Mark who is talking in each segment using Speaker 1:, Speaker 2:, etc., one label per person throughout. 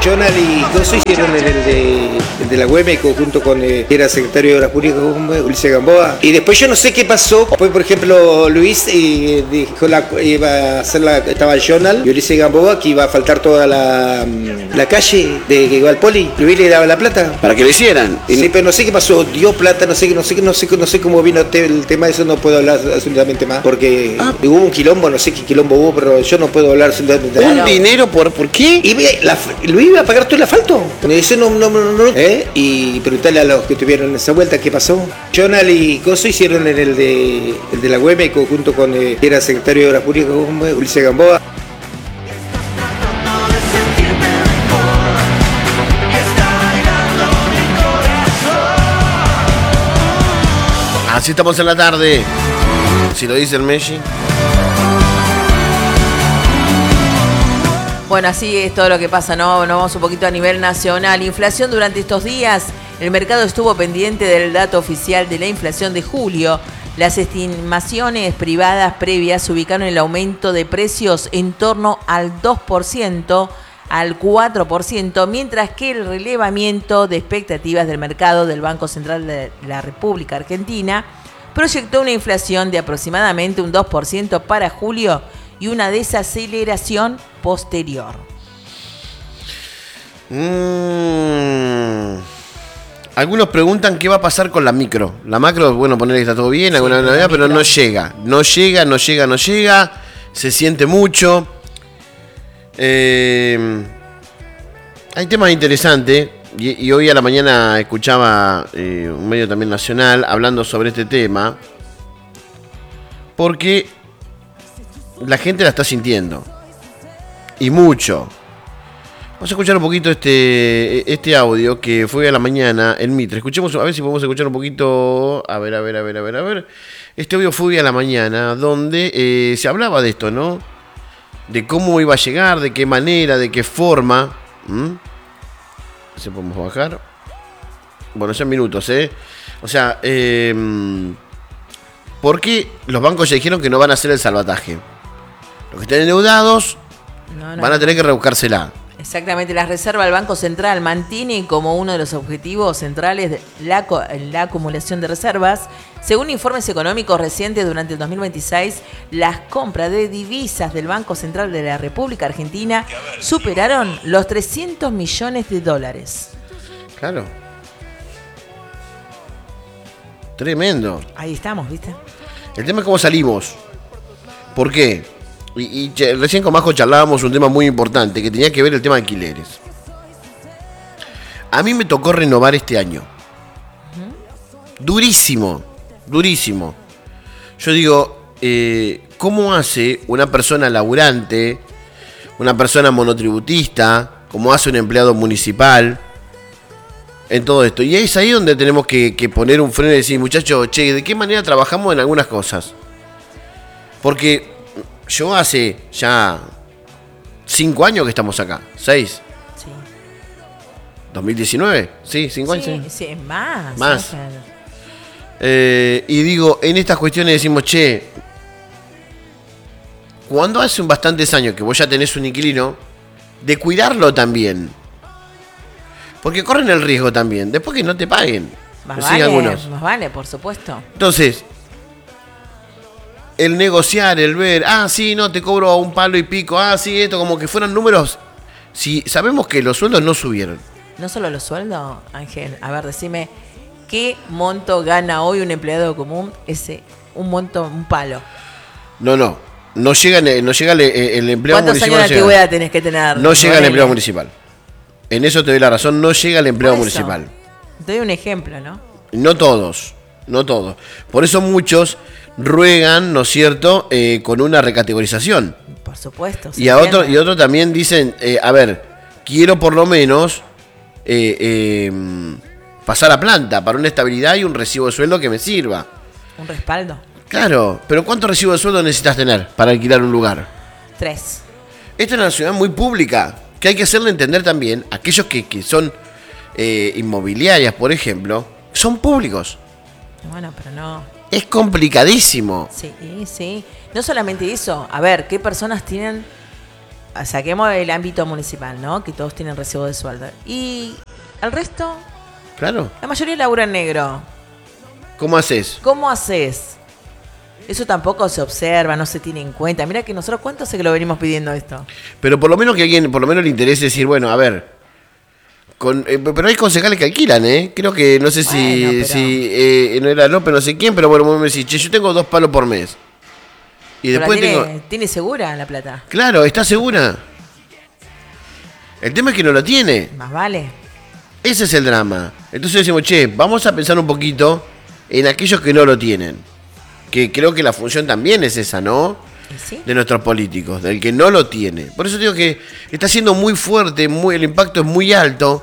Speaker 1: Jonal y Coso hicieron el de la Güemeco junto con era secretario de Obras Públicas Ulises Gamboa. Y después yo no sé qué pasó. Después, por ejemplo, Luis dijo iba a hacer estaba Jonal y Ulises Gamboa que iba a faltar toda la calle de que iba al poli. Luis le daba la plata
Speaker 2: para que lo hicieran.
Speaker 1: Sí, pero no sé qué pasó. Dio plata, no sé cómo vino el tema de eso. No puedo hablar absolutamente más porque hubo un quilombo, no sé qué quilombo hubo, pero yo no puedo hablar absolutamente más.
Speaker 2: ¿Un dinero por qué?
Speaker 1: Y Luis iba a pagar todo el asfalto. Eso no. Y preguntarle a los que estuvieron en esa vuelta qué pasó. Jonal y Coso hicieron el de la Güemeco junto con era secretario de Obras Públicas Ulises Gamboa.
Speaker 2: Así estamos en la tarde. Si lo dice el Messi.
Speaker 3: Bueno, así es todo lo que pasa, ¿no? Nos vamos un poquito a nivel nacional. Inflación durante estos días. El mercado estuvo pendiente del dato oficial de la inflación de julio. Las estimaciones privadas previas ubicaron el aumento de precios en torno al 2%, al 4%, mientras que el relevamiento de expectativas del mercado del Banco Central de la República Argentina proyectó una inflación de aproximadamente un 2% para julio y una desaceleración posterior.
Speaker 2: Algunos preguntan qué va a pasar con la micro. La macro, bueno, ponerle que está todo bien, alguna novedad, pero no llega. No llega. Se siente mucho. Hay temas interesantes. Y hoy a la mañana escuchaba un medio también nacional hablando sobre este tema. Porque la gente la está sintiendo. Y mucho. Vamos a escuchar un poquito este audio que fue a la mañana en Mitre. Escuchemos, a ver si podemos escuchar un poquito. A ver. Este audio fue hoy a la mañana donde se hablaba de esto, ¿no? De cómo iba a llegar, de qué manera, de qué forma. ¿Se podemos bajar? Bueno, ya en minutos, ¿eh? O sea, ¿por qué los bancos ya dijeron que no van a hacer el salvataje? Los que estén endeudados van a tener que rebuscársela.
Speaker 3: Exactamente, las reservas del Banco Central mantiene como uno de los objetivos centrales la acumulación de reservas. Según informes económicos recientes durante el 2026, las compras de divisas del Banco Central de la República Argentina superaron los $300 millones.
Speaker 2: Claro. Tremendo.
Speaker 3: Ahí estamos, ¿viste?
Speaker 2: El tema es cómo salimos. ¿Por qué? Y recién con Majo charlábamos un tema muy importante que tenía que ver el tema de alquileres. A mí me tocó renovar este año. Durísimo. Yo digo, ¿cómo hace una persona laburante, una persona monotributista, como hace un empleado municipal en todo esto? Y es ahí donde tenemos que poner un freno y decir, muchachos, ¿de qué manera trabajamos en algunas cosas? Porque yo hace ya 5 años que estamos acá. 6.
Speaker 3: Sí.
Speaker 2: 2019. Sí, 5 años.
Speaker 3: Sí, más.
Speaker 2: Y digo, en estas cuestiones decimos, cuando hace bastantes años que vos ya tenés un inquilino, de cuidarlo también. Porque corren el riesgo también. Después que no te paguen.
Speaker 3: Más vale, por supuesto.
Speaker 2: Entonces, el negociar, el ver, sí, no, te cobro a un palo y pico, sí, esto, como que fueran números. Si sabemos que los sueldos no subieron.
Speaker 3: No solo los sueldos, Ángel, a ver, decime, ¿qué monto gana hoy un empleado común? Un palo.
Speaker 2: No llega el empleado municipal.
Speaker 3: ¿Cuántos años de antigüedad tenés que tener?
Speaker 2: No llega el empleado municipal. En eso te doy la razón, no llega el empleado municipal.
Speaker 3: Te doy un ejemplo, ¿no?
Speaker 2: No todos. Por eso muchos ruegan, ¿no es cierto?, con una recategorización.
Speaker 3: Por supuesto.
Speaker 2: Y otro también dicen, quiero por lo menos pasar a planta para una estabilidad y un recibo de sueldo que me sirva.
Speaker 3: Un respaldo.
Speaker 2: Claro, pero ¿cuánto recibo de sueldo necesitas tener para alquilar un lugar?
Speaker 3: 3.
Speaker 2: Esta es una ciudad muy pública, que hay que hacerle entender también a aquellos que son inmobiliarias, por ejemplo, son públicos.
Speaker 3: Bueno, pero no.
Speaker 2: Es complicadísimo.
Speaker 3: Sí. No solamente eso. A ver, ¿qué personas tienen saquemos el ámbito municipal, ¿no? Que todos tienen recibo de sueldo. Y el resto,
Speaker 2: Claro.
Speaker 3: la mayoría labura en negro.
Speaker 2: ¿Cómo haces?
Speaker 3: ¿Cómo haces? Eso tampoco se observa, no se tiene en cuenta. Mira que nosotros cuánto sé que lo venimos pidiendo esto.
Speaker 2: Pero por lo menos que alguien, por lo menos le interese decir, bueno, a ver. Pero hay concejales que alquilan, ¿eh? Creo que, no sé
Speaker 3: Bueno,
Speaker 2: si no era López, no sé quién, pero bueno, me decís, che, yo tengo 2 palos por mes. Y
Speaker 3: Pero
Speaker 2: después
Speaker 3: tiene segura la plata.
Speaker 2: Claro, ¿está segura? El tema es que no lo tiene.
Speaker 3: Más vale.
Speaker 2: Ese es el drama. Entonces decimos, che, vamos a pensar un poquito en aquellos que no lo tienen. Que creo que la función también es esa, ¿no?
Speaker 3: ¿Sí?
Speaker 2: De nuestros políticos, del que no lo tiene. Por eso digo que está siendo muy fuerte, el impacto es muy alto.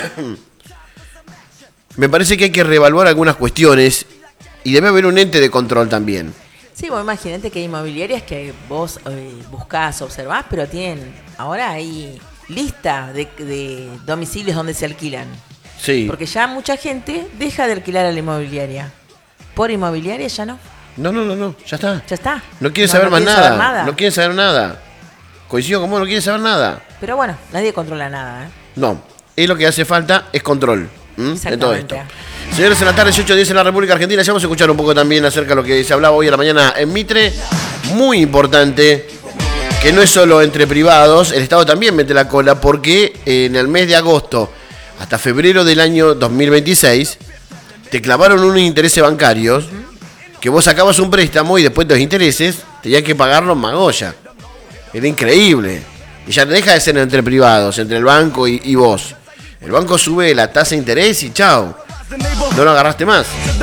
Speaker 2: Me parece que hay que reevaluar algunas cuestiones y debe haber un ente de control también.
Speaker 3: Sí, vos imagínate que hay inmobiliarias que vos buscás, observás, pero ahora hay lista de domicilios donde se alquilan.
Speaker 2: Sí.
Speaker 3: Porque ya mucha gente deja de alquilar a la inmobiliaria. Por inmobiliaria ya no.
Speaker 2: No, ya está.
Speaker 3: Ya está.
Speaker 2: No quiere saber más
Speaker 3: quiere
Speaker 2: nada.
Speaker 3: saber nada.
Speaker 2: No quiere saber nada. Coincido con vos, no quiere saber nada.
Speaker 3: Pero bueno, nadie controla nada, ¿eh?
Speaker 2: No, es lo que hace falta, es control de todo esto.
Speaker 3: Exactamente.
Speaker 2: Señores, en la tarde 18:10 en la República Argentina, ya vamos a escuchar un poco también acerca de lo que se hablaba hoy a la mañana en Mitre. Muy importante, que no es solo entre privados, el Estado también mete la cola porque en el mes de agosto hasta febrero del año 2026 te clavaron unos intereses bancarios que vos sacabas un préstamo y después de los intereses tenías que pagarlo en Magoya. Era increíble. Y ya deja de ser entre privados, entre el banco y vos. El banco sube la tasa de interés y chao. No lo agarraste más.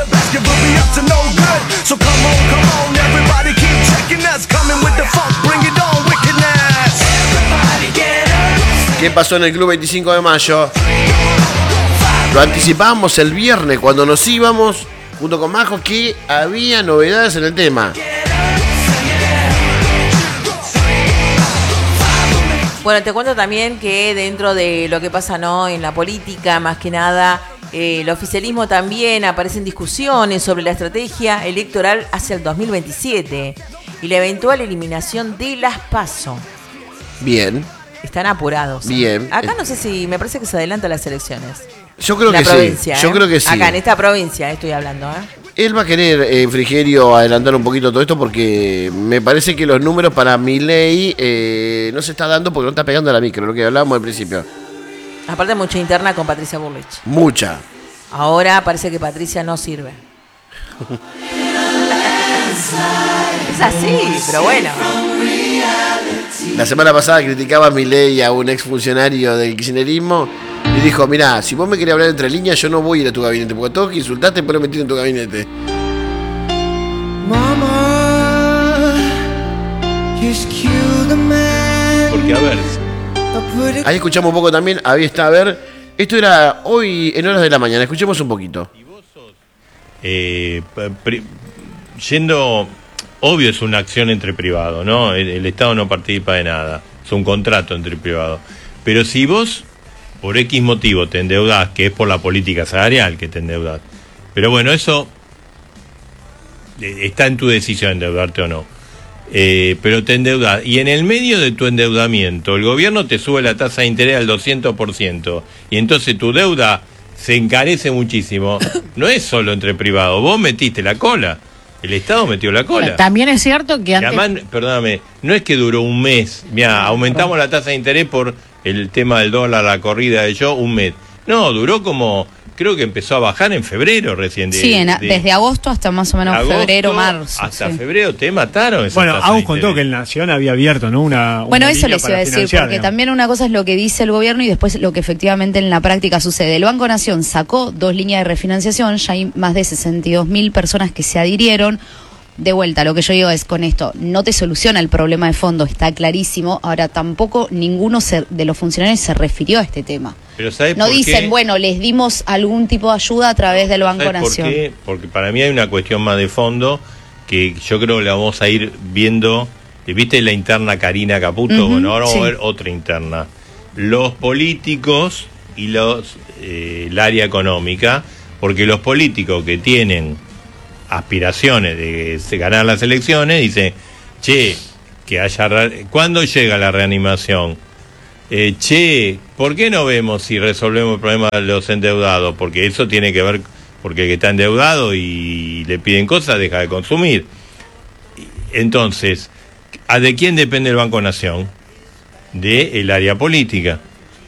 Speaker 2: ¿Qué pasó en el Club 25 de Mayo? Lo anticipábamos el viernes cuando nos íbamos junto con Majo que había novedades en el tema.
Speaker 3: Bueno, te cuento también que dentro de lo que pasa, ¿no?, en la política, más que nada, el oficialismo también aparece en discusiones sobre la estrategia electoral hacia el 2027 y la eventual eliminación de las PASO.
Speaker 2: Bien.
Speaker 3: Están apurados.
Speaker 2: Bien.
Speaker 3: Acá no sé si, me parece que se adelantan las elecciones.
Speaker 2: Yo creo
Speaker 3: La
Speaker 2: que
Speaker 3: provincia,
Speaker 2: sí. Yo creo que sí.
Speaker 3: Acá en esta provincia estoy hablando, ¿eh?
Speaker 2: Él va a querer, Frigerio, adelantar un poquito todo esto porque me parece que los números para Milei no se está dando porque no está pegando a la micro, lo que hablábamos al principio.
Speaker 3: Aparte mucha interna con Patricia Bullrich.
Speaker 2: Mucha.
Speaker 3: Ahora parece que Patricia no sirve. Es así, pero bueno.
Speaker 2: La semana pasada criticaba a Milei a un exfuncionario del kirchnerismo y dijo, mirá, si vos me querés hablar entre líneas, yo no voy a ir a tu gabinete, porque tengo que insultarte y después lo metí en tu gabinete.
Speaker 4: Porque a ver,
Speaker 2: Ahí escuchamos un poco también, ahí está, a ver, esto era hoy en horas de la mañana, escuchemos un poquito.
Speaker 4: yendo, obvio es una acción entre privados, ¿no? El Estado no participa de nada, es un contrato entre privados. Pero si vos, por X motivo, te endeudás, que es por la política salarial que te endeudás, pero bueno, eso está en tu decisión endeudarte o no. Pero te endeudas y en el medio de tu endeudamiento el gobierno te sube la tasa de interés al 200% y entonces tu deuda se encarece muchísimo. No es solo entre privados, vos metiste la cola, el Estado metió la cola.
Speaker 5: Bueno, también es cierto que antes...
Speaker 4: Además, perdóname, no es que duró un mes, mira, aumentamos la tasa de interés por el tema del dólar, la corrida de yo, un mes. No, duró como... Creo que empezó a bajar en febrero recién.
Speaker 5: Desde agosto hasta más o menos
Speaker 4: agosto,
Speaker 5: febrero, marzo.
Speaker 4: Hasta
Speaker 5: sí.
Speaker 4: febrero te mataron.
Speaker 6: Bueno, Agus contó que el Nación había abierto, ¿no?
Speaker 5: Bueno, eso
Speaker 6: línea
Speaker 5: les iba a decir,
Speaker 6: financiar,
Speaker 5: porque
Speaker 6: digamos.
Speaker 5: también una cosa es lo que dice el gobierno y después lo que efectivamente en la práctica sucede. El Banco Nación sacó 2 líneas de refinanciación, ya hay más de 62.000 personas que se adhirieron. De vuelta, lo que yo digo es, con esto no te soluciona el problema de fondo, está clarísimo. Ahora, tampoco ninguno de los funcionarios se refirió a este tema.
Speaker 4: Pero ¿sabes
Speaker 5: No
Speaker 4: por
Speaker 5: dicen,
Speaker 4: qué?
Speaker 5: bueno, les dimos algún tipo de ayuda a través del Banco
Speaker 4: ¿Sabes
Speaker 5: Nación.
Speaker 4: por qué? Porque para mí hay una cuestión más de fondo que yo creo que la vamos a ir viendo. ¿Viste la interna Karina Caputo? Bueno, ahora vamos a ver otra interna. Los políticos y el área económica, porque los políticos que tienen aspiraciones de ganar las elecciones dicen, che, ¿Cuándo llega la reanimación? ¿Por qué no vemos si resolvemos el problema de los endeudados? Porque eso tiene que ver, porque el que está endeudado y le piden cosas deja de consumir. Entonces, ¿de quién depende el Banco Nación? Del área política.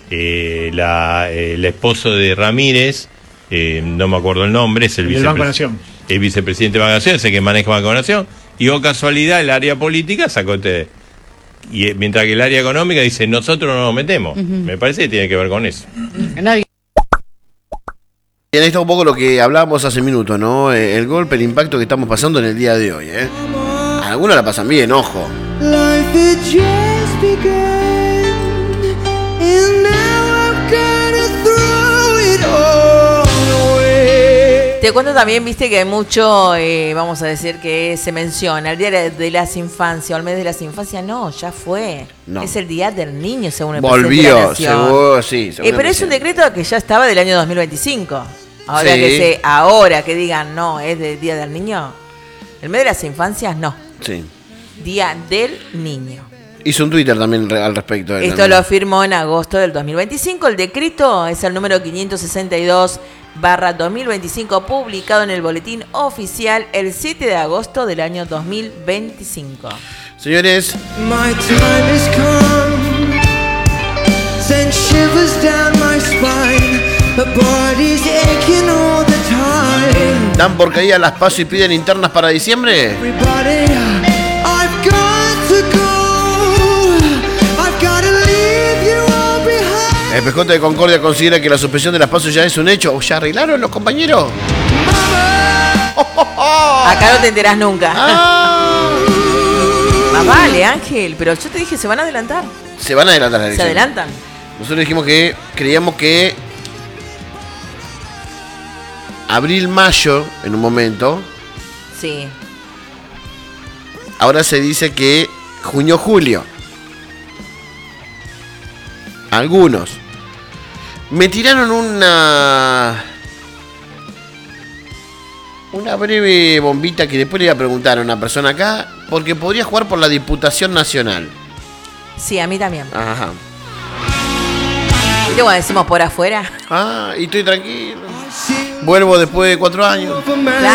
Speaker 4: El esposo de Ramírez, no me acuerdo el nombre, es el
Speaker 6: Banco Nación.
Speaker 4: El vicepresidente de Banco Nación, es el que maneja Banco Nación. Y casualidad, el área política sacó y mientras que el área económica dice, nosotros no nos metemos. Me parece que tiene que ver con eso.
Speaker 2: Bien, ahí está un poco lo que hablábamos hace minutos, ¿no? El golpe, el impacto que estamos pasando en el día de hoy, ¿eh? Algunos la pasan bien, ojo.
Speaker 3: Te cuento también, viste, que hay mucho, vamos a decir, que se menciona el Día de las Infancias o el Mes de las Infancias. No, ya fue. No. Es el Día del Niño, según el presidente de la Nación.
Speaker 2: Volvió, sí.
Speaker 3: Pero es un decreto que ya estaba del año 2025. Ahora que digan, no, es del Día del Niño. El Mes de las Infancias, no.
Speaker 2: Sí.
Speaker 3: Día del Niño.
Speaker 2: Hizo un Twitter también al respecto.
Speaker 3: Esto lo firmó en agosto del 2025. El decreto es el número 562/2025, publicado en el Boletín Oficial el 7 de agosto del año 2025.
Speaker 2: Señores, ¿dan por caída las PASO y piden internas para diciembre? El PJ de Concordia considera que la suspensión de las PASO ya es un hecho. ¿O ya arreglaron los compañeros?
Speaker 3: Acá no te enterás nunca. Más vale, Ángel, pero yo te dije, se van a adelantar.
Speaker 2: Se van a adelantar las elecciones.
Speaker 3: Se adelantan.
Speaker 2: Nosotros dijimos que creíamos que abril, mayo, en un momento.
Speaker 3: Sí.
Speaker 2: Ahora se dice que junio, julio. Algunos. Me tiraron una breve bombita que después le iba a preguntar a una persona acá, porque podría jugar por la Diputación Nacional.
Speaker 3: Sí, a mí también.
Speaker 2: Ajá.
Speaker 3: ¿Y luego decimos por afuera?
Speaker 2: Y estoy tranquilo. Vuelvo después de 4 años.
Speaker 3: Claro.